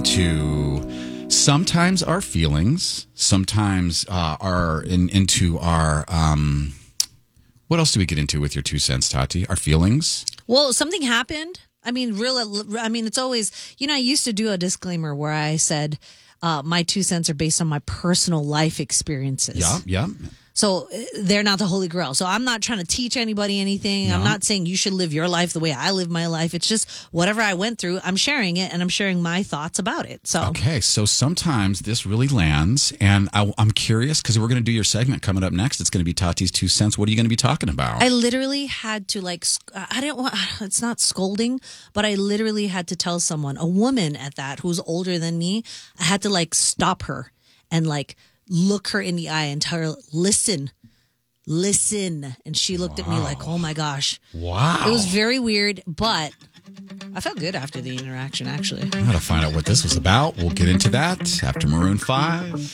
into sometimes our feelings, sometimes into our what else do we get into with your 2 cents, Tati? Our feelings? Well, something happened. I mean, it's always, I used to do a disclaimer where I said my 2 cents are based on my personal life experiences. Yeah. So they're not the Holy Grail. So I'm not trying to teach anybody anything. No. I'm not saying you should live your life the way I live my life. It's just whatever I went through, I'm sharing it and I'm sharing my thoughts about it. So okay, so sometimes this really lands, and I'm curious because we're going to do your segment coming up next. It's going to be Tati's 2 cents. What are you going to be talking about? I literally had to it's not scolding, but I literally had to tell someone, a woman at that, who's older than me, I had to stop her and look her in the eye and tell her, listen. And she looked at me like, oh my gosh. Wow. It was very weird, but I felt good after the interaction, actually. I got to find out what this was about. We'll get into that after Maroon 5.